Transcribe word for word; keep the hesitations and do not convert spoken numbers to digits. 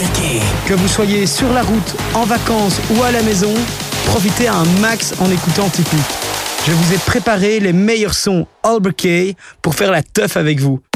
Albriquet. Que vous soyez sur la route, en vacances ou à la maison, profitez un max en écoutant Tipeee. Je vous ai préparé les meilleurs sons Albriquet pour faire la teuf avec vous.